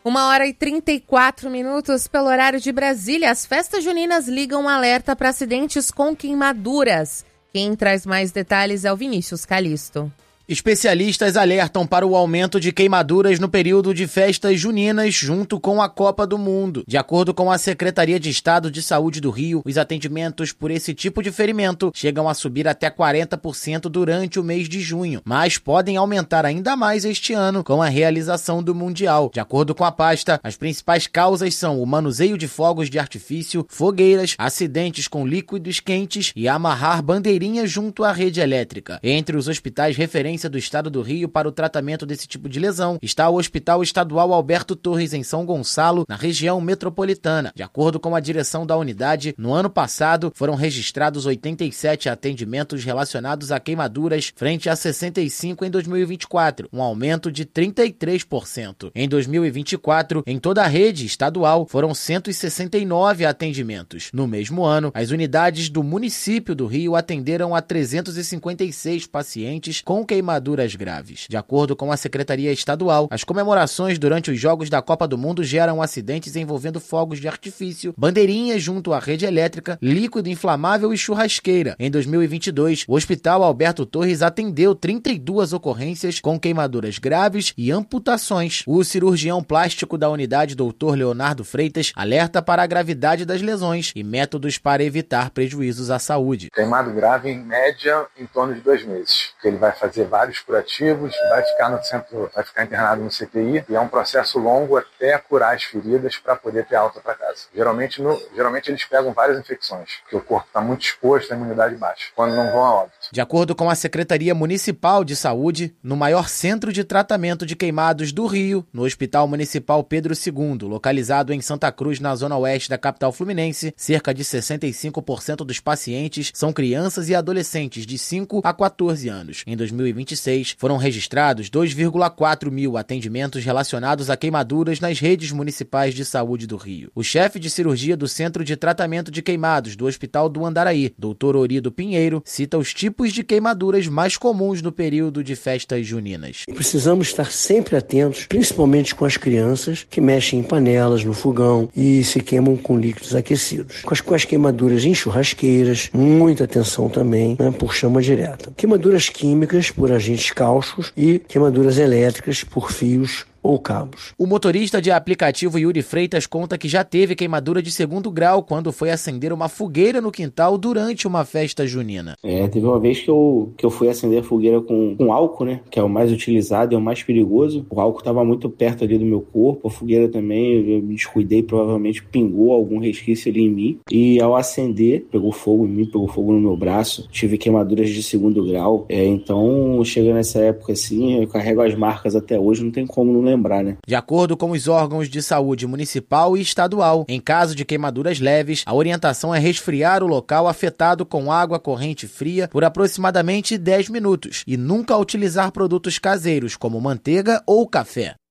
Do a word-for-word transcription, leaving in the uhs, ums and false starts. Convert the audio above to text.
Uma hora e trinta e quatro minutos pelo horário de Brasília. As festas juninas ligam um alerta para acidentes com queimaduras. Quem traz mais detalhes é o Vinícius Calisto. Especialistas alertam para o aumento de queimaduras no período de festas juninas junto com a Copa do Mundo. De acordo com a Secretaria de Estado de Saúde do Rio, os atendimentos por esse tipo de ferimento chegam a subir até quarenta por cento durante o mês de junho, mas podem aumentar ainda mais este ano com a realização do Mundial. De acordo com a pasta, as principais causas são o manuseio de fogos de artifício, fogueiras, acidentes com líquidos quentes e amarrar bandeirinhas junto à rede elétrica. Entre os hospitais referentes do Estado do Rio para o tratamento desse tipo de lesão está o Hospital Estadual Alberto Torres, em São Gonçalo, na região metropolitana. De acordo com a direção da unidade, no ano passado foram registrados oitenta e sete atendimentos relacionados a queimaduras frente a sessenta e cinco em dois mil e vinte e quatro, um aumento de trinta e três por cento. Em dois mil e vinte e quatro, em toda a rede estadual, foram cento e sessenta e nove atendimentos. No mesmo ano, as unidades do município do Rio atenderam a trezentos e cinquenta e seis pacientes com queimaduras queimaduras graves. De acordo com a Secretaria Estadual, as comemorações durante os Jogos da Copa do Mundo geram acidentes envolvendo fogos de artifício, bandeirinhas junto à rede elétrica, líquido inflamável e churrasqueira. Em dois mil e vinte e dois, o Hospital Alberto Torres atendeu trinta e duas ocorrências com queimaduras graves e amputações. O cirurgião plástico da unidade, doutor Leonardo Freitas, alerta para a gravidade das lesões e métodos para evitar prejuízos à saúde. Queimado grave, em média, em torno de dois meses, que ele vai fazer vários curativos, vai ficar no centro, vai ficar internado no C T I e é um processo longo até curar as feridas para poder ter alta para casa. Geralmente, no, geralmente eles pegam várias infecções, porque o corpo está muito exposto à imunidade baixa, quando não vão a óbito. De acordo com a Secretaria Municipal de Saúde, no maior centro de tratamento de queimados do Rio, no Hospital Municipal Pedro segundo, localizado em Santa Cruz, na zona oeste da capital fluminense, cerca de sessenta e cinco por cento dos pacientes são crianças e adolescentes de cinco a quatorze anos. Em dois mil e vinte e seis, foram registrados dois vírgula quatro mil atendimentos relacionados a queimaduras nas redes municipais de saúde do Rio. O chefe de cirurgia do Centro de Tratamento de Queimados do Hospital do Andaraí, doutor Orido Pinheiro, cita os tipos de queimaduras mais comuns no período de festas juninas. Precisamos estar sempre atentos, principalmente com as crianças que mexem em panelas, no fogão e se queimam com líquidos aquecidos. Com as, com as queimaduras em churrasqueiras, muita atenção também, né, por chama direta. Queimaduras químicas por agentes cáusticos e queimaduras elétricas por fios ou cabos. O motorista de aplicativo Yuri Freitas conta que já teve queimadura de segundo grau quando foi acender uma fogueira no quintal durante uma festa junina. É, teve uma vez que eu, que eu fui acender a fogueira com, com álcool, né, que é o mais utilizado e é o mais perigoso. O álcool estava muito perto ali do meu corpo, a fogueira também, eu me descuidei, provavelmente pingou algum resquício ali em mim. E ao acender, pegou fogo em mim, pegou fogo no meu braço, tive queimaduras de segundo grau. É, então, chega nessa época assim, eu carrego as marcas até hoje, não tem como não lembrar. Lembrar, né? De acordo com os órgãos de saúde municipal e estadual, em caso de queimaduras leves, a orientação é resfriar o local afetado com água corrente fria por aproximadamente dez minutos e nunca utilizar produtos caseiros como manteiga ou café.